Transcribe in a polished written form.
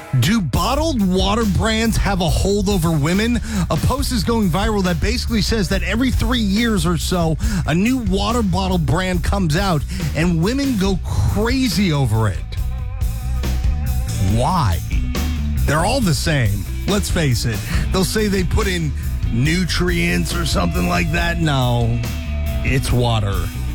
Do bottled water brands have a hold over women? A post is going viral that basically says that every 3 years or so, a new water bottle brand comes out and women go crazy over it. Why? They're all the same. Let's face it. They'll say they put in nutrients or something like that. No, it's water.